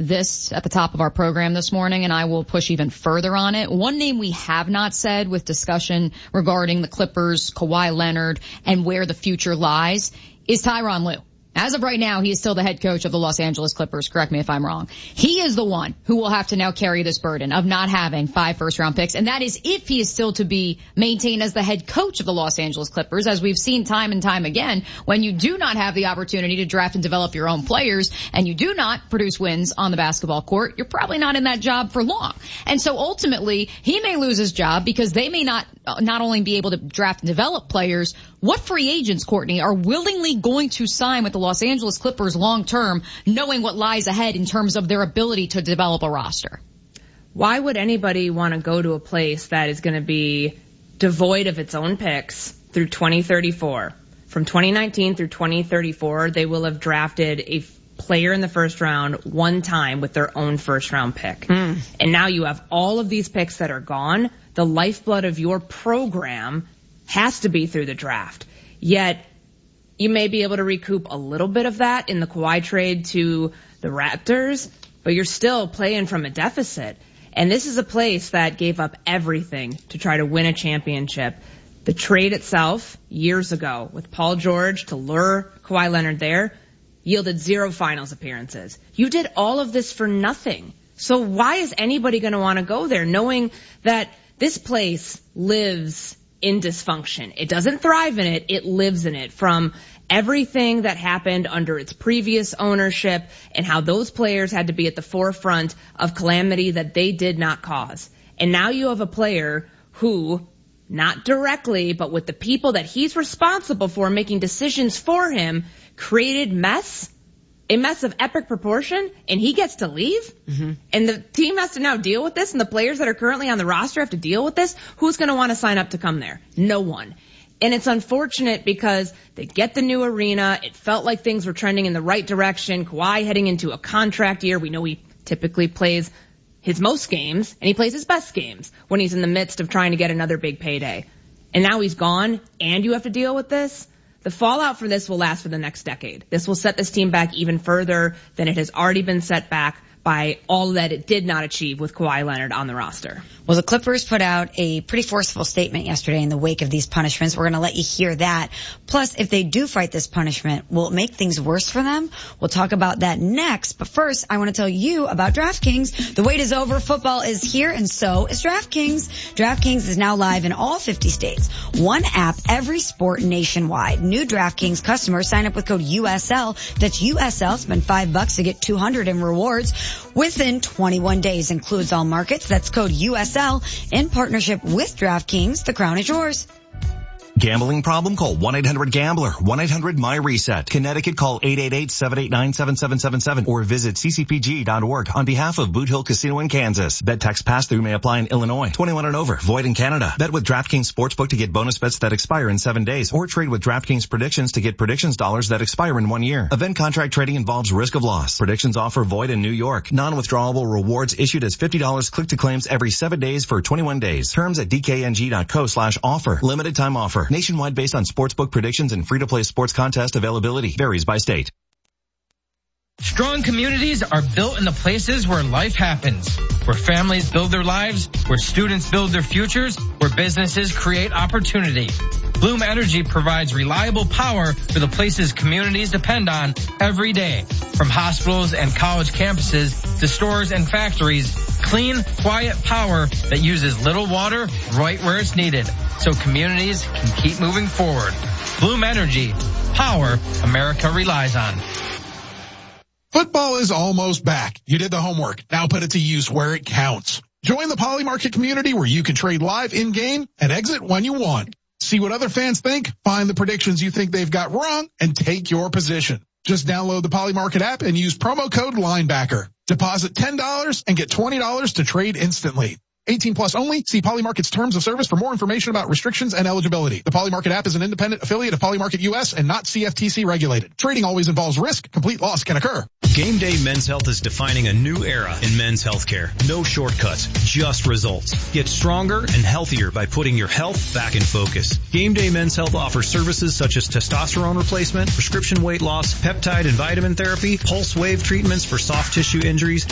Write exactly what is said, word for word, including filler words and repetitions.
this at the top of our program this morning, and I will push even further on it. One name we have not said with discussion regarding the Clippers, Kawhi Leonard, and where the future lies is Tyronn Lue. As of right now, he is still the head coach of the Los Angeles Clippers. Correct me if I'm wrong. He is the one who will have to now carry this burden of not having five first-round picks, and that is if he is still to be maintained as the head coach of the Los Angeles Clippers, as we've seen time and time again. When you do not have the opportunity to draft and develop your own players, and you do not produce wins on the basketball court, you're probably not in that job for long. And so ultimately, he may lose his job because they may not not only be able to draft and develop players. What free agents, Courtney, are willingly going to sign with the Los Angeles Clippers long term, knowing what lies ahead in terms of their ability to develop a roster? Why would anybody want to go to a place that is going to be devoid of its own picks through twenty thirty-four? From twenty nineteen through twenty thirty-four, they will have drafted a player in the first round one time with their own first round pick. Mm. And now you have all of these picks that are gone. The lifeblood of your program has to be through the draft. Yet you may be able to recoup a little bit of that in the Kawhi trade to the Raptors, but you're still playing from a deficit. And this is a place that gave up everything to try to win a championship. The trade itself, years ago, with Paul George to lure Kawhi Leonard there, yielded zero finals appearances. You did all of this for nothing. So why is anybody going to want to go there, knowing that this place lives in dysfunction? It doesn't thrive in it, it lives in it, from everything that happened under its previous ownership and how those players had to be at the forefront of calamity that they did not cause. And now you have a player who, not directly, but with the people that he's responsible for making decisions for him, created mess, a mess of epic proportion, and he gets to leave? Mm-hmm. And the team has to now deal with this, and the players that are currently on the roster have to deal with this? Who's going to want to sign up to come there? No one. And it's unfortunate because they get the new arena. It felt like things were trending in the right direction. Kawhi heading into a contract year. We know he typically plays his most games, and he plays his best games when he's in the midst of trying to get another big payday. And now he's gone, and you have to deal with this? The fallout for this will last for the next decade. This will set this team back even further than it has already been set back by all that it did not achieve with Kawhi Leonard on the roster. Well, the Clippers put out a pretty forceful statement yesterday in the wake of these punishments. We're going to let you hear that. Plus, if they do fight this punishment, will it make things worse for them? We'll talk about that next. But first, I want to tell you about DraftKings. The wait is over. Football is here, and so is DraftKings. DraftKings is now live in all fifty states. One app, every sport nationwide. New DraftKings customers sign up with code U S L. That's U S L. Spend five bucks to get two hundred in rewards within twenty-one days. Includes all markets. That's code U S L in partnership with DraftKings. The crown is yours. Gambling problem? Call one eight hundred gambler. one eight hundred my reset. Connecticut, call eight eight eight, seven eight nine, seven seven seven seven or visit c c p g dot org on behalf of Boot Hill Casino in Kansas. Bet tax pass-through may apply in Illinois. twenty-one and over. Void in Canada. Bet with DraftKings Sportsbook to get bonus bets that expire in seven days or trade with DraftKings Predictions to get predictions dollars that expire in one year. Event contract trading involves risk of loss. Predictions offer void in New York. Non-withdrawable rewards issued as fifty dollars click to claims every seven days for twenty-one days. Terms at d k n g dot co slash offer. Limited time offer. Nationwide based on sportsbook predictions and free-to-play sports contest availability. Varies by state. Strong communities are built in the places where life happens, where families build their lives, where students build their futures, where businesses create opportunity. Bloom Energy provides reliable power for the places communities depend on every day. From hospitals and college campuses to stores and factories, clean, quiet power that uses little water right where it's needed, so communities can keep moving forward. Bloom Energy, power America relies on. Football is almost back. You did the homework. Now put it to use where it counts. Join the Poly Market community where you can trade live in-game and exit when you want. See what other fans think, find the predictions you think they've got wrong, and take your position. Just download the Poly Market app and use promo code Linebacker. Deposit ten dollars and get twenty dollars to trade instantly. eighteen plus only. See Poly Market's terms of service for more information about restrictions and eligibility. The Poly Market app is an independent affiliate of Poly Market U S and not C F T C regulated. Trading always involves risk. Complete loss can occur. Game Day Men's Health is defining a new era in men's healthcare. No shortcuts, just results. Get stronger and healthier by putting your health back in focus. Game Day Men's Health offers services such as testosterone replacement, prescription weight loss, peptide and vitamin therapy, pulse wave treatments for soft tissue injuries,